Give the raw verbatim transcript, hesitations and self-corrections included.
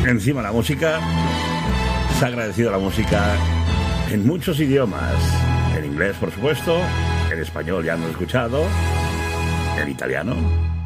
encima la música, se ha agradecido la música en muchos idiomas. En inglés, por supuesto, en español ya hemos escuchado, en italiano.